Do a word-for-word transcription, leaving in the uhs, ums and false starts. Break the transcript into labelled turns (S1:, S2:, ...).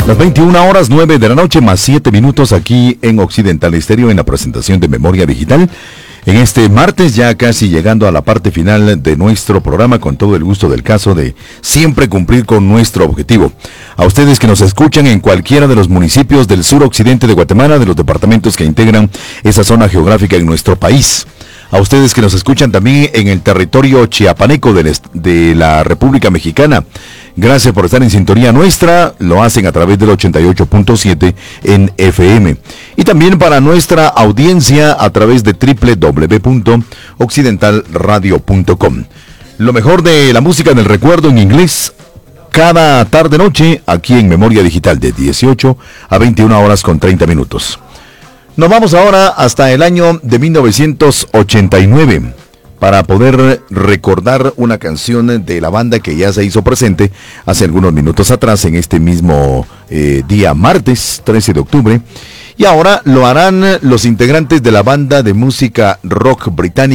S1: Las veintiuna horas nueve de la noche más siete minutos aquí en Occidental Estéreo en la presentación de Memoria Digital. En este martes ya casi llegando a la parte final de nuestro programa con todo el gusto del caso de siempre cumplir con nuestro objetivo. A ustedes que nos escuchan en cualquiera de los municipios del suroccidente de Guatemala, de los departamentos que integran esa zona geográfica en nuestro país. A ustedes que nos escuchan también en el territorio chiapaneco de, de la República Mexicana. Gracias por estar en sintonía nuestra. Lo hacen a través del ochenta y ocho punto siete en F M. Y también para nuestra audiencia a través de doble u doble u doble u punto occidental radio punto com. Lo mejor de la música del recuerdo en inglés cada tarde-noche aquí en Memoria Digital de dieciocho a veintiuna horas con treinta minutos. Nos vamos ahora hasta el año de mil novecientos ochenta y nueve para poder recordar una canción de la banda que ya se hizo presente hace algunos minutos atrás en este mismo eh, día martes trece de octubre. Y ahora lo harán los integrantes de la banda de música rock británica